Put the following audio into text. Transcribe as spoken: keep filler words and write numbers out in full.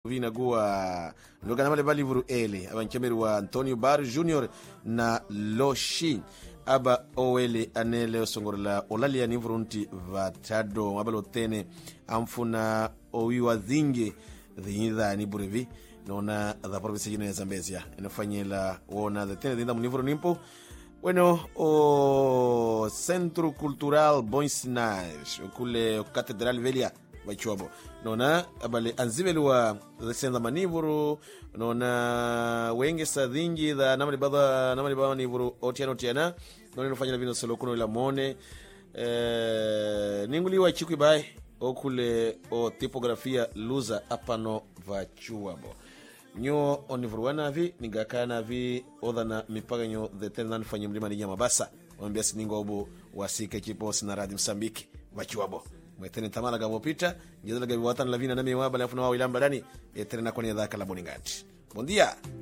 vina gua nogana male bali vuru ele abanchemeru wa Antonio Bar Junior na Loshi aba owele anele songorla olalia ni vurunti vatado mabalo tene amfuna owiwa zinge dhinda ni burevi nona da province ya Zambezia inafanyela wona the tene dhinda munivuru nimpo. Bueno, o Centro Cultural Boinsinage, kule Catedral Velia, Bachuabo. Nona, abale anzibelua senda manivuru, nona wenge sa dhingi da namali bada namali bada manivuru otiana otiana, nona nufanya vino solo kuno ila mone. Eh, ninguliwa chikwi bai, o kule o tipografia luza apano Bachuabo. Nyo onivuruana vi ningakana vi odana mipaga nyo the tenan fanya mlima ni Nyamabasa wambia siningo obu wasike chipo sina radi Msambiki Bachuabo mwetene tamala gabo pita ngezela gabi watan lavina na miwaba lafu na wawilamba dani etere na kwenye dhaka la boningati. Bon dia.